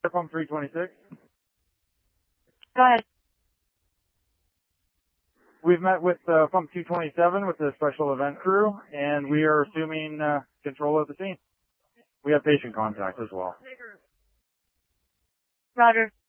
Pump 326. Go ahead. We've met with Pump 227 with the special event crew, and we are assuming control of the scene. We have patient contact as well. Roger.